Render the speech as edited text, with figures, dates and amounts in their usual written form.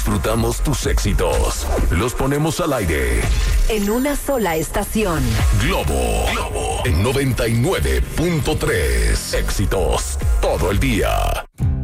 disfrutamos tus éxitos. Los ponemos al aire. En una sola estación. Globo en 99.3. Éxitos todo el día.